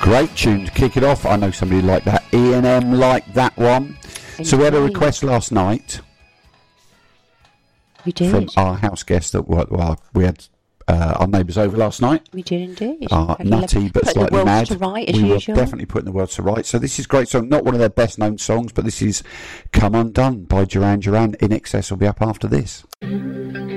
Great tune to kick it off. I know somebody like that. Ian M liked that one. Indeed. So we had a request last night. We did. From our house guest that we had our neighbours over last night. We did indeed. Nutty but putting slightly the world mad. To right, as we usual. were definitely putting the world to right. So this is great song. Not one of their best known songs, but this is Come Undone by Duran Duran. In Excess will be up after this.